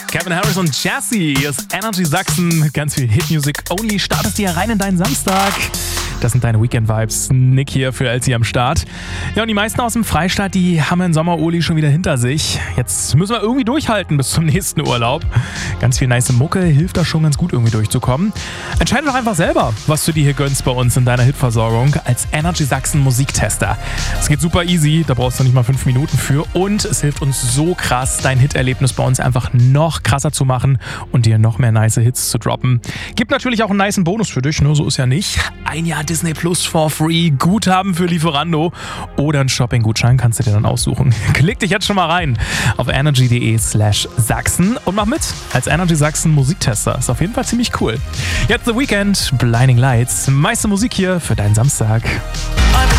Calvin Harris und Jessie aus Energy Sachsen. Ganz viel Hitmusik only. Startest dir rein in deinen Samstag. Das sind deine Weekend-Vibes. Nick hier für LC am Start. Ja, und die meisten aus dem Freistaat, die haben den Sommerurlaub schon wieder hinter sich. Jetzt müssen wir irgendwie durchhalten bis zum nächsten Urlaub. Ganz viel nice Mucke hilft da schon ganz gut irgendwie durchzukommen. Entscheide doch einfach selber, was du dir hier gönnst bei uns in deiner Hitversorgung als Energy Sachsen Musiktester. Es geht super easy, da brauchst du nicht mal 5 Minuten für und es hilft uns so krass, dein Hiterlebnis bei uns einfach noch krasser zu machen und dir noch mehr nice Hits zu droppen. Gibt natürlich auch einen nicen Bonus für dich, ne? So ist ja nicht. Ein Jahr Disney Plus for free, Guthaben für Lieferando oder einen Shopping-Gutschein kannst du dir dann aussuchen. Klick dich jetzt schon mal rein auf energy.de/Sachsen und mach mit als Energy Sachsen Musiktester. Ist auf jeden Fall ziemlich cool. Jetzt The Weekend, Blinding Lights, meiste Musik hier für deinen Samstag.